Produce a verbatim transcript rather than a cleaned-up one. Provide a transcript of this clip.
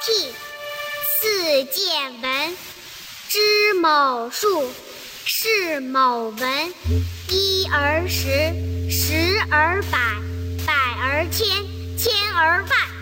气。次见闻，知某数，是某文。一而十，十而百，百而千，千而万。